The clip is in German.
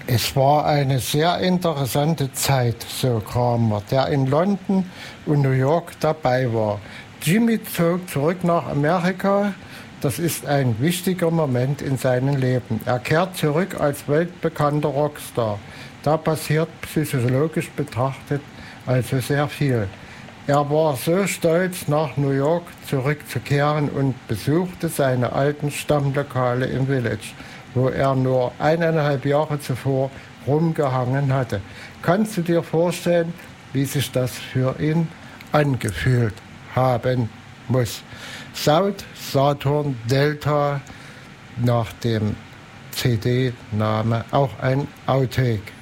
Es war eine sehr interessante Zeit, so Kramer, der in London und New York dabei war. Jimmy zog zurück nach Amerika. Das ist ein wichtiger Moment in seinem Leben. Er kehrt zurück als weltbekannter Rockstar. Da passiert psychologisch betrachtet also sehr viel. Er war so stolz, nach New York zurückzukehren und besuchte seine alten Stammlokale im Village, wo er nur 1,5 Jahre zuvor rumgehangen hatte. Kannst du dir vorstellen, wie sich das für ihn angefühlt haben muss? South Saturn Delta, nach dem CD-Name auch ein Outtake.